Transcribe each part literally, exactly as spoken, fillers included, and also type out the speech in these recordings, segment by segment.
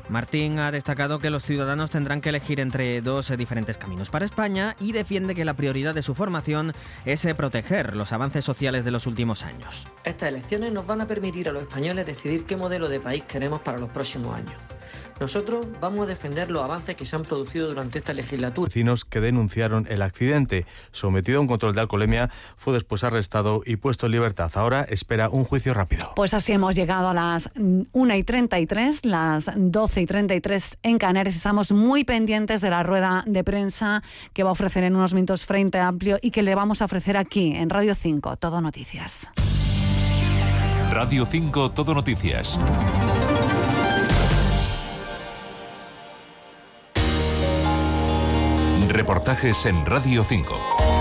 Martín ha destacado que los ciudadanos tendrán que elegir entre dos diferentes caminos para España y defiende que la prioridad de su formación es proteger los avances sociales de los últimos años. Estas elecciones nos van a permitir a los españoles decidir qué modelo de país queremos para los próximos años. Nosotros vamos a defender los avances que se han producido durante esta legislatura. Vecinos que denunciaron el accidente. Sometido a un control de alcoholemia, fue después arrestado y puesto en libertad. Ahora espera un juicio rápido. Pues así hemos llegado a las una y treinta y tres, las doce y treinta y tres en Canarias. Estamos muy pendientes de la rueda de prensa que va a ofrecer en unos minutos Frente Amplio y que le vamos a ofrecer aquí en Radio cinco, Todo Noticias. Radio cinco, Todo Noticias. Reportajes en Radio cinco.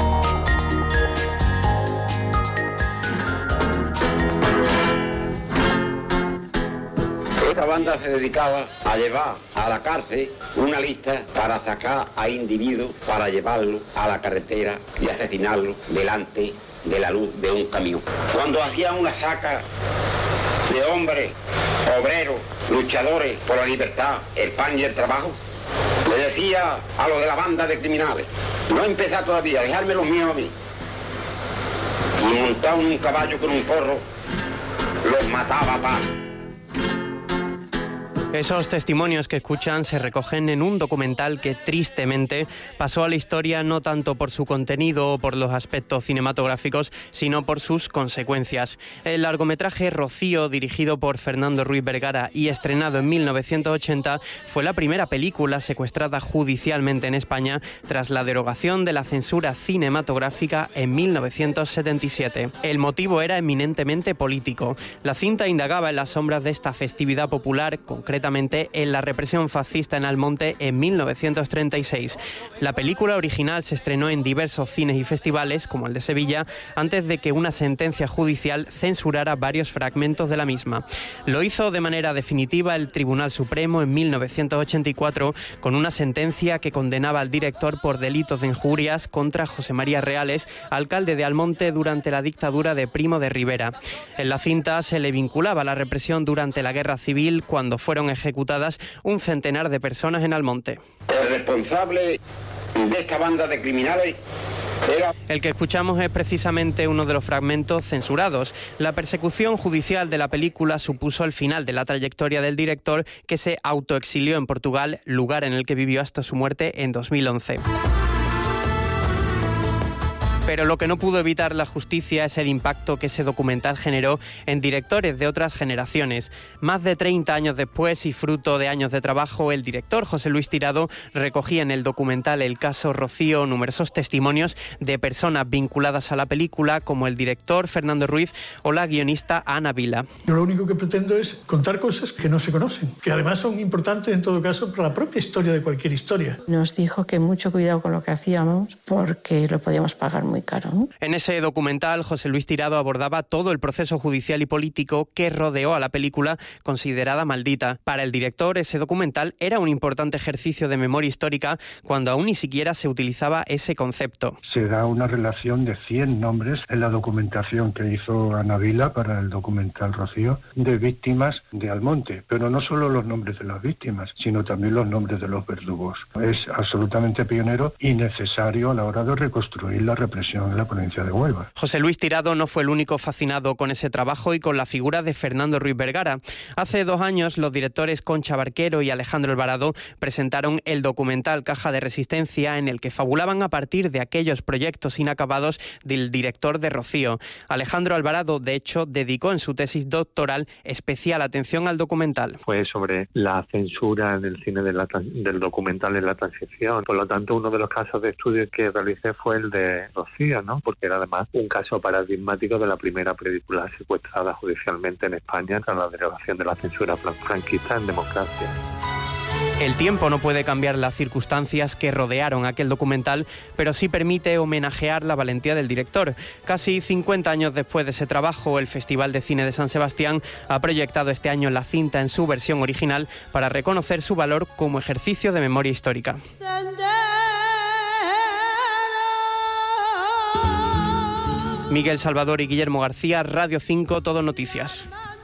Esta banda se dedicaba a llevar a la cárcel una lista para sacar a individuos, para llevarlos a la carretera y asesinarlos delante de la luz de un camión. Cuando hacían una saca de hombres, obreros, luchadores por la libertad, el pan y el trabajo, le decía a los de la banda de criminales, no empezar todavía, dejarme los míos a mí. Y montado en un caballo con un porro, los mataba a paz. Esos testimonios que escuchan se recogen en un documental que tristemente pasó a la historia no tanto por su contenido o por los aspectos cinematográficos, sino por sus consecuencias. El largometraje Rocío, dirigido por Fernando Ruiz Vergara y estrenado en mil novecientos ochenta, fue la primera película secuestrada judicialmente en España tras la derogación de la censura cinematográfica en mil novecientos setenta y siete. El motivo era eminentemente político. La cinta indagaba en las sombras de esta festividad popular, concretamente en la represión fascista en Almonte en mil novecientos treinta y seis. La película original se estrenó en diversos cines y festivales, como el de Sevilla, antes de que una sentencia judicial censurara varios fragmentos de la misma. Lo hizo de manera definitiva el Tribunal Supremo en mil novecientos ochenta y cuatro, con una sentencia que condenaba al director por delitos de injurias contra José María Reales, alcalde de Almonte durante la dictadura de Primo de Rivera. En la cinta se le vinculaba a la represión durante la Guerra Civil, cuando fueron ejecutadas un centenar de personas en Almonte. El responsable de esta banda de criminales era... El que escuchamos es precisamente uno de los fragmentos censurados. La persecución judicial de la película supuso el final de la trayectoria del director, que se autoexilió en Portugal, lugar en el que vivió hasta su muerte en dos mil once. Pero lo que no pudo evitar la justicia es el impacto que ese documental generó en directores de otras generaciones. Más de treinta años después y fruto de años de trabajo, el director José Luis Tirado recogía en el documental El caso Rocío numerosos testimonios de personas vinculadas a la película, como el director Fernando Ruiz o la guionista Ana Vila. Yo lo único que pretendo es contar cosas que no se conocen, que además son importantes en todo caso para la propia historia de cualquier historia. Nos dijo que mucho cuidado con lo que hacíamos porque lo podíamos pagar muy caro, ¿no? En ese documental, José Luis Tirado abordaba todo el proceso judicial y político que rodeó a la película considerada maldita. Para el director, ese documental era un importante ejercicio de memoria histórica cuando aún ni siquiera se utilizaba ese concepto. Se da una relación de cien nombres en la documentación que hizo Ana Vila para el documental Rocío de víctimas de Almonte, pero no solo los nombres de las víctimas, sino también los nombres de los verdugos. Es absolutamente pionero y necesario a la hora de reconstruir la represión en la provincia de Huelva. José Luis Tirado no fue el único fascinado con ese trabajo y con la figura de Fernando Ruiz Vergara. Hace dos años, los directores Concha Barquero y Alejandro Alvarado presentaron el documental Caja de Resistencia, en el que fabulaban a partir de aquellos proyectos inacabados del director de Rocío. Alejandro Alvarado, de hecho, dedicó en su tesis doctoral especial atención al documental. Fue sobre la censura en el cine de la, del documental en la transición. Por lo tanto, uno de los casos de estudio que realicé fue el de Rocío, ¿no? Porque era además un caso paradigmático de la primera película secuestrada judicialmente en España tras la derogación de la censura franquista en democracia. El tiempo no puede cambiar las circunstancias que rodearon aquel documental, pero sí permite homenajear la valentía del director. Casi cincuenta años después de ese trabajo, el Festival de Cine de San Sebastián ha proyectado este año la cinta en su versión original para reconocer su valor como ejercicio de memoria histórica. Miguel Salvador y Guillermo García, Radio cinco, Todo Noticias.